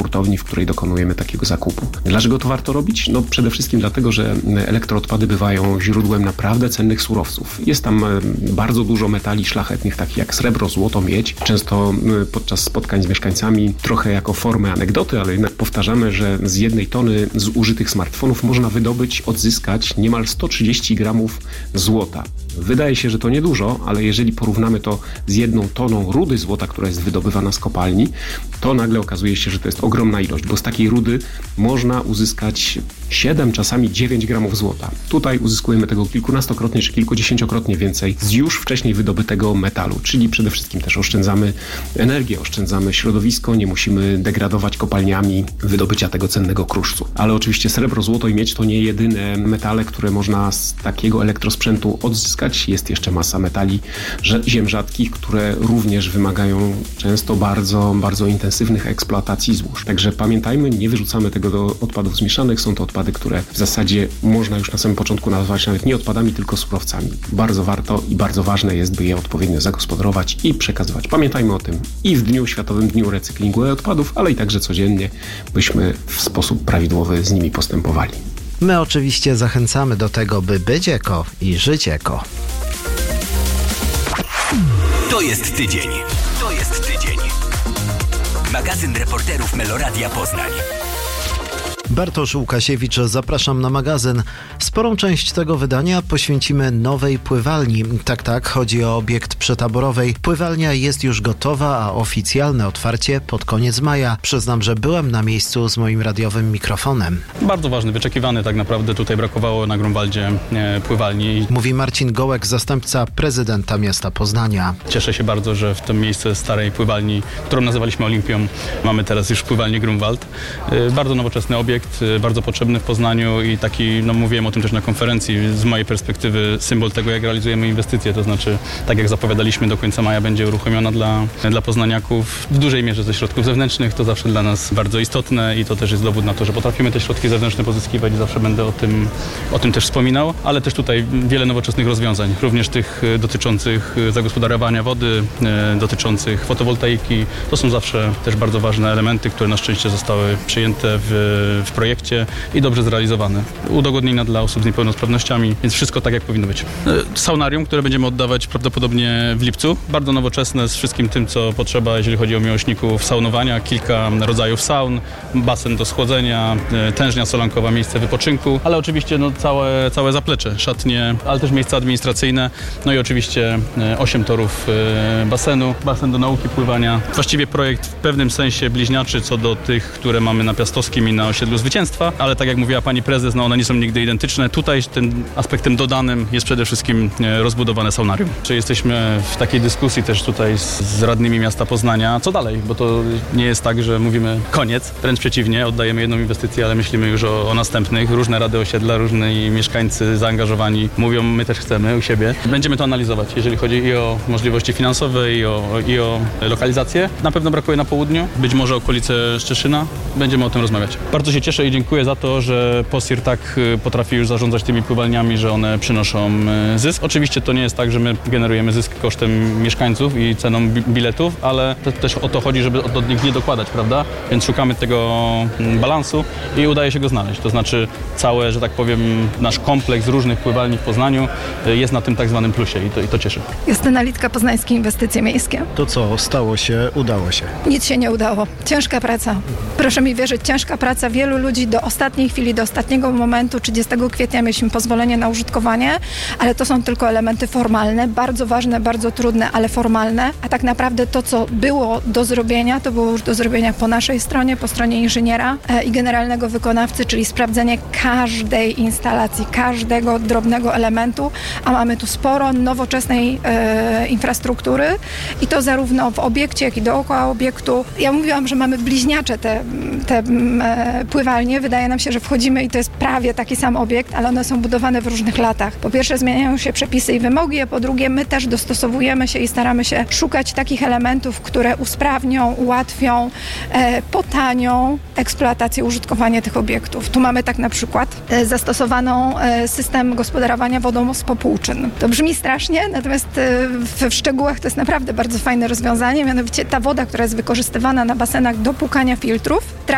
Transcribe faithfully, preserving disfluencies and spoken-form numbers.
hurtowni, w której dokonujemy takiego zakupu. Dlaczego to warto robić? No przede wszystkim dlatego, że elektroodpady bywają źródłem naprawdę cennych surowców. Jest tam bardzo dużo metali szlachetnych, takich jak srebro, złoto, miedź. Często podczas spotkań z mieszkańcami trochę jako formę anegdoty, ale jednak powtarzamy, że z jednej tony zużytych smartfonów można wydobyć, odzyskać niemal sto trzydzieści gramów złota. Wydaje się, że to niedużo, ale jeżeli porównamy to z jedną toną rudy złota, która jest wydobywana z kopalni, to nagle okazuje się, że to jest ogromna ilość, bo z takiej rudy można uzyskać siedem, czasami dziewięć gramów złota. Tutaj uzyskujemy tego kilkunastokrotnie czy kilkudziesięciokrotnie więcej z już wcześniej wydobytego metalu, czyli przede wszystkim też oszczędzamy energię, oszczędzamy środowisko, nie musimy degradować kopalniami wydobycia tego cennego kruszcu. Ale oczywiście srebro, złoto i miedź to nie jedyne metale, które można z takiego elektrosprzętu odzyskać. Jest jeszcze masa metali ziem rzadkich, które również wymagają często bardzo, bardzo intensywnych eksploatacji złóż. Także pamiętajmy, nie wyrzucamy tego do odpadów zmieszanych. Są to odpady, które w zasadzie można już na samym początku nazwać nawet nie odpadami, tylko surowcami. Bardzo warto i bardzo ważne jest, by je odpowiednio zagospodarować i przekazywać. Pamiętajmy o tym i w dniu Światowym Dniu Recyklingu Odpadów, ale i także codziennie, byśmy w sposób prawidłowy z nimi postępowali. My oczywiście zachęcamy do tego, by być eko i żyć eko. To jest tydzień. To jest tydzień. Magazyn reporterów Meloradia Poznań. Bartosz Łukasiewicz, zapraszam na magazyn. Sporą część tego wydania poświęcimy nowej pływalni. Tak, tak, chodzi o obiekt przetaborowej. Pływalnia jest już gotowa, a oficjalne otwarcie pod koniec maja. Przyznam, że byłem na miejscu z moim radiowym mikrofonem. Bardzo ważny, wyczekiwany tak naprawdę. Tutaj brakowało na Grunwaldzie e, pływalni. Mówi Marcin Gołek, zastępca prezydenta miasta Poznania. Cieszę się bardzo, że w tym miejscu starej pływalni, którą nazywaliśmy Olimpią, mamy teraz już pływalnię Grunwald. E, bardzo nowoczesny obiekt. Bardzo potrzebny w Poznaniu i taki, no mówiłem o tym też na konferencji, z mojej perspektywy symbol tego, jak realizujemy inwestycje, to znaczy tak jak zapowiadaliśmy, do końca maja będzie uruchomiona dla, dla poznaniaków w dużej mierze ze środków zewnętrznych, to zawsze dla nas bardzo istotne i to też jest dowód na to, że potrafimy te środki zewnętrzne pozyskiwać i zawsze będę o tym, o tym też wspominał, ale też tutaj wiele nowoczesnych rozwiązań, również tych dotyczących zagospodarowania wody, dotyczących fotowoltaiki, to są zawsze też bardzo ważne elementy, które na szczęście zostały przyjęte w, w projekcie i dobrze zrealizowane. Udogodnienia dla osób z niepełnosprawnościami, więc wszystko tak, jak powinno być. Saunarium, które będziemy oddawać prawdopodobnie w lipcu. Bardzo nowoczesne z wszystkim tym, co potrzeba, jeżeli chodzi o miłośników saunowania. Kilka rodzajów saun, basen do schłodzenia, tężnia solankowa, miejsce wypoczynku, ale oczywiście no, całe, całe zaplecze, szatnie, ale też miejsca administracyjne. No i oczywiście osiem torów basenu, basen do nauki pływania. Właściwie projekt w pewnym sensie bliźniaczy co do tych, które mamy na Piastowskim i na osiedlu Zwycięstwa, ale tak jak mówiła pani prezes, no one nie są nigdy identyczne. Tutaj tym aspektem dodanym jest przede wszystkim rozbudowane saunarium. Czy jesteśmy w takiej dyskusji też tutaj z, z radnymi miasta Poznania, co dalej, bo to nie jest tak, że mówimy koniec, wręcz przeciwnie, oddajemy jedną inwestycję, ale myślimy już o, o następnych. Różne rady osiedla, różni mieszkańcy zaangażowani mówią, my też chcemy u siebie. Będziemy to analizować, jeżeli chodzi i o możliwości finansowe, i o, i o lokalizację. Na pewno brakuje na południu, być może okolice Szczeszyna. Będziemy o tym rozmawiać. Bardzo się cieszę i dziękuję za to, że Posir tak potrafi już zarządzać tymi pływalniami, że one przynoszą zysk. Oczywiście to nie jest tak, że my generujemy zysk kosztem mieszkańców i ceną biletów, ale to też o to chodzi, żeby od nich nie dokładać, prawda? Więc szukamy tego balansu i udaje się go znaleźć. To znaczy cały, że tak powiem, nasz kompleks różnych pływalni w Poznaniu jest na tym tak zwanym plusie i to, i to cieszy. Justyna Litka, Poznańskie Inwestycje Miejskie. To co stało się, udało się? Nic się nie udało. Ciężka praca. Proszę mi wierzyć, ciężka praca wielu ludzi do ostatniej chwili, do ostatniego momentu, trzydziestego kwietnia mieliśmy pozwolenie na użytkowanie, ale to są tylko elementy formalne, bardzo ważne, bardzo trudne, ale formalne, a tak naprawdę to, co było do zrobienia, to było już do zrobienia po naszej stronie, po stronie inżyniera e, i generalnego wykonawcy, czyli sprawdzenie każdej instalacji, każdego drobnego elementu, a mamy tu sporo nowoczesnej e, infrastruktury i to zarówno w obiekcie, jak i dookoła obiektu. Ja mówiłam, że mamy bliźniacze te, te e, pływalnie. Wydaje nam się, że wchodzimy i to jest prawie taki sam obiekt, ale one są budowane w różnych latach. Po pierwsze zmieniają się przepisy i wymogi, a po drugie my też dostosowujemy się i staramy się szukać takich elementów, które usprawnią, ułatwią, e, potanią eksploatację, użytkowanie tych obiektów. Tu mamy tak na przykład e, zastosowaną e, system gospodarowania wodą z popłuczyn. To brzmi strasznie, natomiast e, w, w szczegółach to jest naprawdę bardzo fajne rozwiązanie, mianowicie ta woda, która jest wykorzystywana na basenach do płukania filtrów,